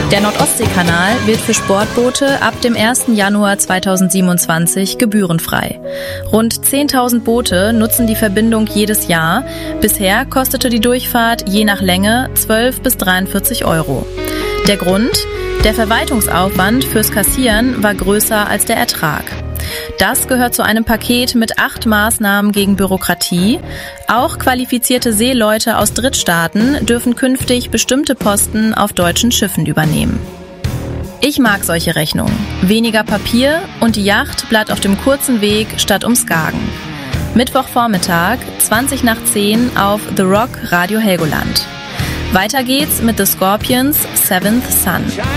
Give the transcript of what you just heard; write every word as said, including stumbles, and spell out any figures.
Der Nordostseekanal wird für Sportboote ab dem ersten Januar zweitausendsiebenundzwanzig gebührenfrei. Rund zehntausend Boote nutzen die Verbindung jedes Jahr. Bisher kostete die Durchfahrt je nach Länge zwölf bis dreiundvierzig Euro. Der Grund? Der Verwaltungsaufwand fürs Kassieren war größer als der Ertrag. Das gehört zu einem Paket mit acht Maßnahmen gegen Bürokratie. Auch qualifizierte Seeleute aus Drittstaaten dürfen künftig bestimmte Posten auf deutschen Schiffen übernehmen. Ich mag solche Rechnungen. Weniger Papier und die Yacht bleibt auf dem kurzen Weg statt ums Skagen. Mittwochvormittag, zwanzig nach zehn auf The Rock Radio Helgoland. Weiter geht's mit The Scorpions, Seventh Son.